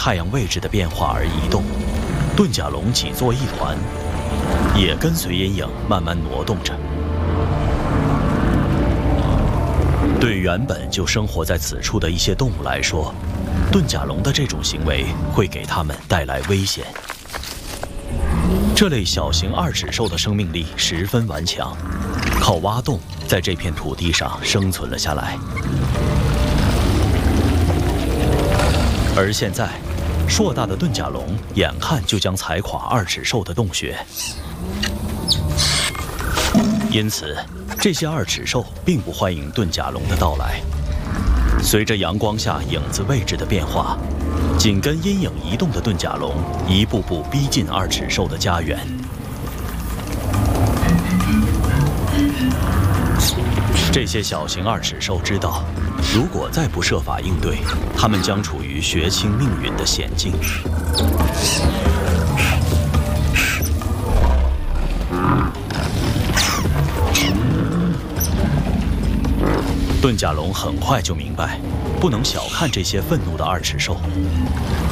太阳位置的变化而移动，遁甲龙挤作一团，也跟随阴影慢慢挪动着。对原本就生活在此处的一些动物来说，遁甲龙的这种行为会给它们带来危险。这类小型二齿兽的生命力十分顽强，靠挖洞在这片土地上生存了下来。而现在，硕大的遁甲龙眼看就将踩垮二齿兽的洞穴，因此这些二齿兽并不欢迎遁甲龙的到来。随着阳光下影子位置的变化，紧跟阴影移动的遁甲龙一步步逼近二齿兽的家园。这些小型二齿兽知道，如果再不设法应对，它们将处于血清命运的险境。遁甲龙很快就明白，不能小看这些愤怒的二齿兽。